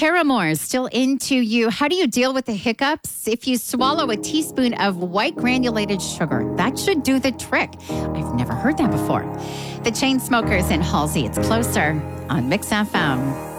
Paramore, Still Into You. How do you deal with the hiccups? If you swallow a teaspoon of white granulated sugar, that should do the trick. I've never heard that before. The Chainsmokers in Halsey. It's Closer on Mix FM.